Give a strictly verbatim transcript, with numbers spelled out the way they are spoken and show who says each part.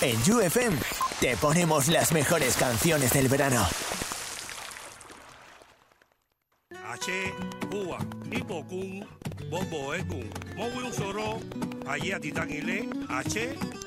Speaker 1: En U F M te ponemos las mejores canciones del verano.
Speaker 2: H, Ua, Hipokun, Bobo Ekun, Mowin Soro, Aya Titangile, H,